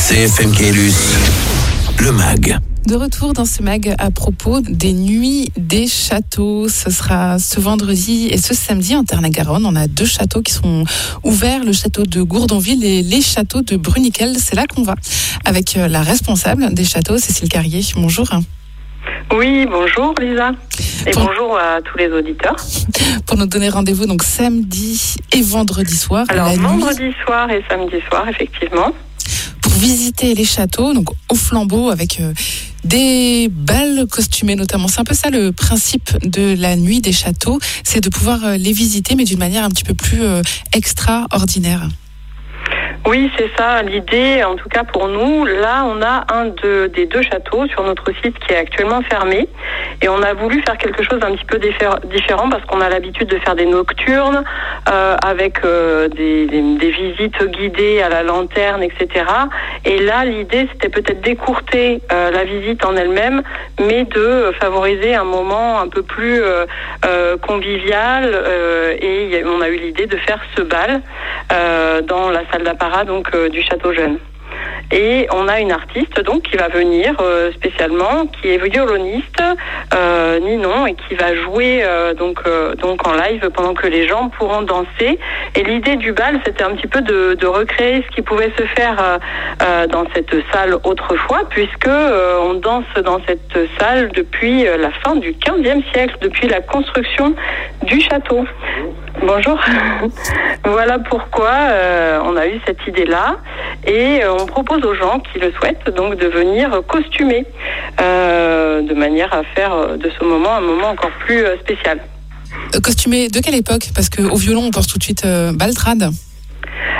CFM Caylus, le MAG. De retour dans ce MAG à propos des nuits des châteaux. Ce sera ce vendredi et ce samedi en Tarn-et-Garonne. On a 2 châteaux qui sont ouverts, le château de Gourdonville et les châteaux de Bruniquel. C'est là qu'on va avec la responsable des châteaux, Cécile Carrier. Bonjour. Oui, bonjour Lisa. Et bonjour à tous les auditeurs. Pour nous donner rendez-vous donc samedi et vendredi soir. Alors vendredi soir et samedi soir, effectivement. Pour visiter les châteaux, donc au flambeau avec des bals costumés notamment. C'est un peu ça le principe de la nuit des châteaux, c'est de pouvoir les visiter mais d'une manière un petit peu plus extraordinaire. Oui, c'est ça l'idée, en tout cas pour nous. Là, on a des 2 châteaux sur notre site qui est actuellement fermé. Et on a voulu faire quelque chose d'un petit peu différent parce qu'on a l'habitude de faire des nocturnes avec des visites guidées à la lanterne, etc. Et là, l'idée, c'était peut-être d'écourter la visite en elle-même, mais de favoriser un moment un peu plus convivial. Et on a eu l'idée de faire ce bal dans la salle d'apparat du Château Jeune. Et on a une artiste donc qui va venir spécialement, qui est violoniste, Ninon, et qui va jouer donc en live pendant que les gens pourront danser. Et l'idée du bal, c'était un petit peu de recréer ce qui pouvait se faire dans cette salle autrefois, puisque on danse dans cette salle depuis la fin du XVe siècle, depuis la construction du château. Bonjour. Voilà pourquoi on a eu cette idée-là et on propose aux gens qui le souhaitent donc de venir costumer de manière à faire de ce moment un moment encore plus spécial. Costumé de quelle époque ? Parce qu'au violon on pense tout de suite Baltrade.